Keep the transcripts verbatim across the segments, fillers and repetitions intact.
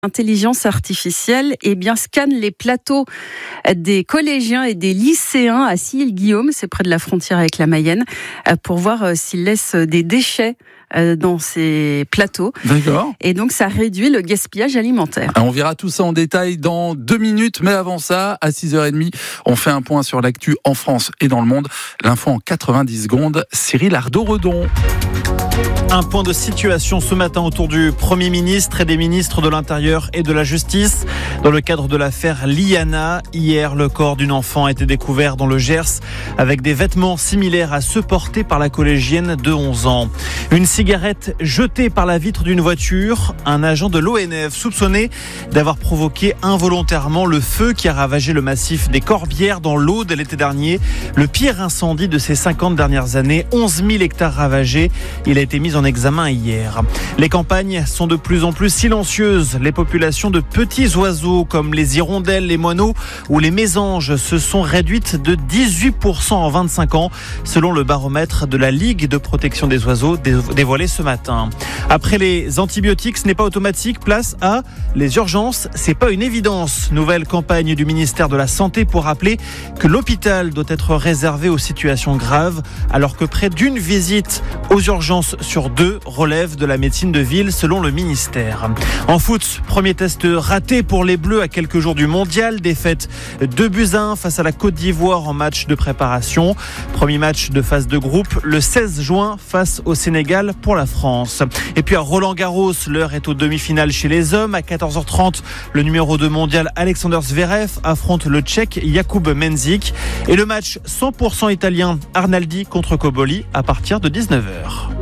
Intelligence artificielle eh bien, scanne les plateaux des collégiens et des lycéens à Sille-Guillaume, c'est près de la frontière avec la Mayenne, pour voir s'ils laissent des déchets dans ces plateaux. D'accord. Et donc, ça réduit le gaspillage alimentaire. On verra tout ça en détail dans deux minutes, mais avant ça, à six heures trente, on fait un point sur l'actu en France et dans le monde. L'info en quatre-vingt-dix secondes, Cyril Ardo-Redon. Un point de situation ce matin autour du Premier ministre et des ministres de l'Intérieur et de la Justice. Dans le cadre de l'affaire Liana, hier, le corps d'une enfant a été découvert dans le Gers avec des vêtements similaires à ceux portés par la collégienne de onze ans. Une cigarette jetée par la vitre d'une voiture. Un agent de l'O N F soupçonné d'avoir provoqué involontairement le feu qui a ravagé le massif des Corbières dans l'Aude l'été dernier. Le pire incendie de ces cinquante dernières années. onze mille hectares ravagés. Il a été mis en examen hier. Les campagnes sont de plus en plus silencieuses. Les populations de petits oiseaux comme les hirondelles, les moineaux ou les mésanges se sont réduites de dix-huit pour cent en vingt-cinq ans, selon le baromètre de la Ligue de protection des oiseaux dévoilé ce matin. Après les antibiotiques, ce n'est pas automatique. Place à les urgences, c'est pas une évidence. Nouvelle campagne du ministère de la Santé pour rappeler que l'hôpital doit être réservé aux situations graves, alors que près d'une visite aux urgences sur deux relève de la médecine de ville selon le ministère. En foot, premier test raté pour les Bleus à quelques jours du mondial. Défaite deux buts à un face à la Côte d'Ivoire en match de préparation. Premier match de phase de groupe le seize juin face au Sénégal pour la France. Et puis à Roland-Garros, l'heure est aux demi-finales chez les hommes. À quatorze heures trente, le numéro deux mondial Alexander Zverev affronte le Tchèque Jakub Mensik. Et le match cent pour cent italien Arnaldi contre Cobolli à partir de dix-neuf heures.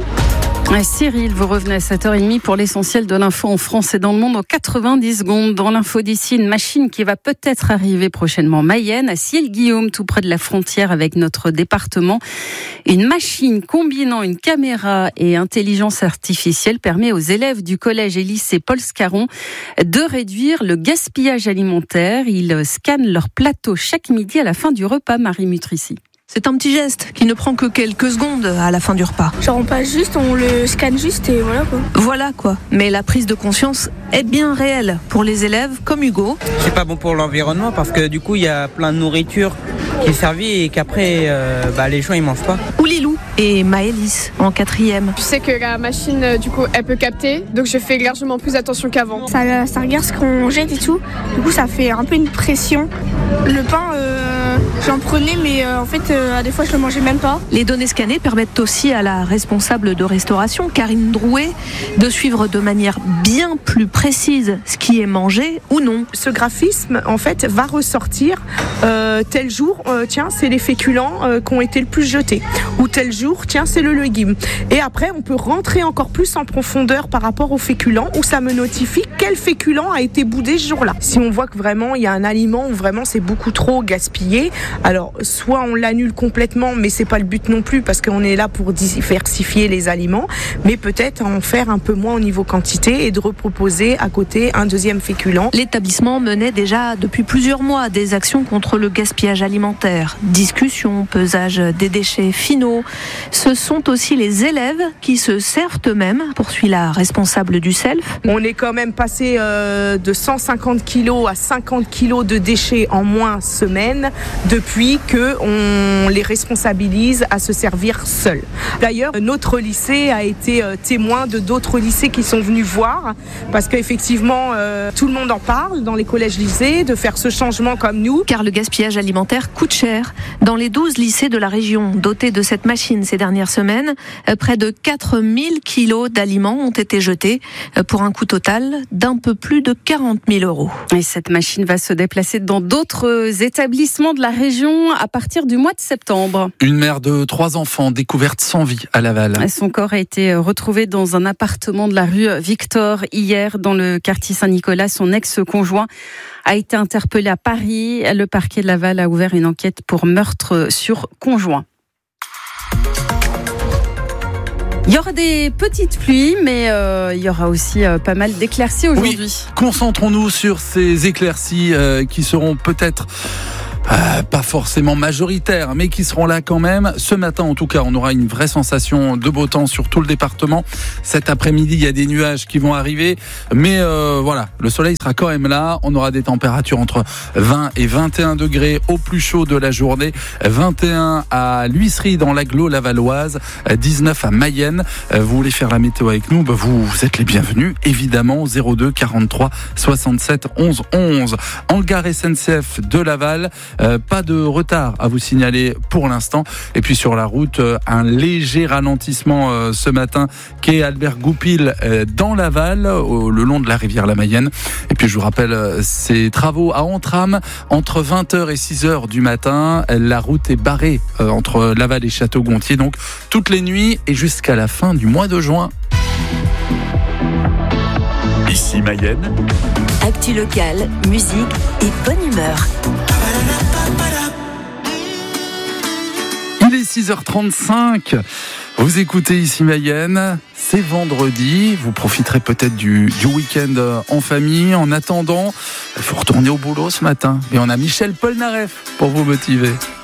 Cyril, vous revenez à sept heures trente pour l'essentiel de l'info en France et dans le monde en quatre-vingt-dix secondes. Dans l'info d'ici, une machine qui va peut-être arriver prochainement Mayenne, à Sille-Guillaume, tout près de la frontière avec notre département. Une machine combinant une caméra et intelligence artificielle permet aux élèves du collège et lycée Paul Scarron de réduire le gaspillage alimentaire. Ils scannent leur plateau chaque midi à la fin du repas, Marie Mutrici. C'est un petit geste qui ne prend que quelques secondes à la fin du repas. Genre on passe juste, on le scanne juste et voilà quoi. Voilà quoi. Mais la prise de conscience est bien réelle pour les élèves comme Hugo. C'est pas bon pour l'environnement parce que du coup il y a plein de nourriture qui est servie et qu'après euh, bah, les gens ils mangent pas. Ou Lilou et Maëlys en quatrième. Je sais que la machine du coup elle peut capter, donc je fais largement plus attention qu'avant. Ça, ça regarde ce qu'on jette et tout, du coup ça fait un peu une pression. Le pain euh, j'en prenais mais euh, en fait euh, à des fois je le mangeais même pas. Les données scannées permettent aussi à la responsable de restauration, Karine Drouet, de suivre de manière bien plus précise ce qui est mangé ou non. Ce graphisme en fait va ressortir euh, tel jour, euh, tiens c'est les féculents euh, qui ont été le plus jetés, ou tel jour, tiens c'est le légume. Et après on peut rentrer encore plus en profondeur par rapport aux féculents où ça me notifie quel féculent a été boudé ce jour-là. Si on voit que vraiment il y a un aliment où vraiment c'est beaucoup trop gaspillé, alors soit on l'annule complètement, mais c'est pas le but non plus parce qu'on est là pour diversifier les aliments, mais peut-être en faire un peu moins au niveau quantité et de reproposer à côté un deuxième féculent. L'établissement menait déjà depuis plusieurs mois des actions contre le gaspillage alimentaire, discussion, pesage des déchets finaux. Ce sont aussi les élèves qui se servent eux-mêmes, poursuit la responsable du self. On est quand même passé euh, de cent cinquante kilos à cinquante kilos de déchets en moins semaine depuis que on les responsabilise à se servir seuls. D'ailleurs, notre lycée a été euh, témoin de d'autres lycées qui sont venus voir parce qu'effectivement, euh, tout le monde en parle dans les collèges-lycées de faire ce changement comme nous. Car le gaspillage alimentaire coûte cher. Dans les douze lycées de la région dotés de cette machine ces dernières semaines, près de quatre mille kilos d'aliments ont été jetés pour un coût total d'un peu plus de quarante mille euros. Et cette machine va se déplacer dans d'autres établissements de la région à partir du mois de septembre. Une mère de trois enfants découverte sans vie à Laval. Son corps a été retrouvé dans un appartement de la rue Victor hier dans le quartier Saint-Nicolas. Son ex-conjoint a été interpellé à Paris. Le parquet de Laval a ouvert une enquête pour meurtre sur conjoint. Il y aura des petites pluies, mais euh, il y aura aussi euh, pas mal d'éclaircies aujourd'hui. Oui, concentrons-nous sur ces éclaircies euh, qui seront peut-être euh, pas forcément majoritaires, mais qui seront là quand même. Ce matin, en tout cas, on aura une vraie sensation de beau temps sur tout le département. Cet après-midi, il y a des nuages qui vont arriver, mais euh, voilà, le soleil sera quand même là. On aura des températures entre vingt et vingt et un degrés au plus chaud de la journée. vingt et un à l'Huisserie dans l'agglo lavalloise, dix-neuf à Mayenne. Vous voulez faire la météo avec nous, bah vous, vous êtes les bienvenus, évidemment. Zéro deux quarante-trois soixante-sept onze onze. En gare S N C F de Laval, euh, pas de retard à vous signaler pour l'instant. Et puis sur la route, euh, un léger ralentissement euh, ce matin quai Albert Goupil euh, dans Laval, au, le long de la rivière la Mayenne. Et puis je vous rappelle euh, ces travaux à Entrammes entre vingt heures et six heures du matin. La route est barrée euh, entre Laval et Château-Gontier, donc toutes les nuits et jusqu'à la fin du mois de juin. Ici Mayenne. Actu locale, musique et bonne humeur. Il est six heures trente-cinq. Vous écoutez Ici Mayenne. C'est vendredi. Vous profiterez peut-être du, du week-end en famille. En attendant, il faut retourner au boulot ce matin. Et on a Michel Polnareff pour vous motiver.